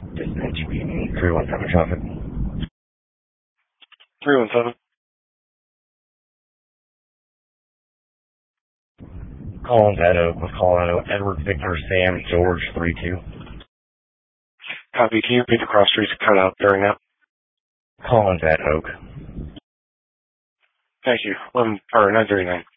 Dispatch 317 traffic. 317. Collins at Oak with Colorado. Edward Victor Sam George 32. Copy. Can you repeat the cross streets cut out during that? Collins at Oak. Thank you. 939.